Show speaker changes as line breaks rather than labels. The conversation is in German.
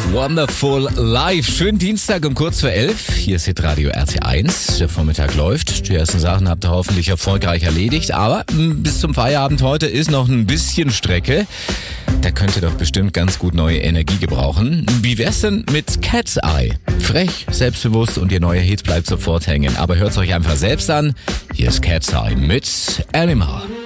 Wonderful Life. Schönen Dienstag um kurz vor 11. Hier ist Hitradio RT1. Der Vormittag läuft. Die ersten Sachen habt ihr hoffentlich erfolgreich erledigt. Aber bis zum Feierabend heute ist noch ein bisschen Strecke. Da könnt ihr doch bestimmt ganz gut neue Energie gebrauchen. Wie wär's denn mit Cat's Eye? Frech, selbstbewusst und ihr neuer Hit bleibt sofort hängen. Aber hört's euch einfach selbst an. Hier ist Cat's Eye mit Animal.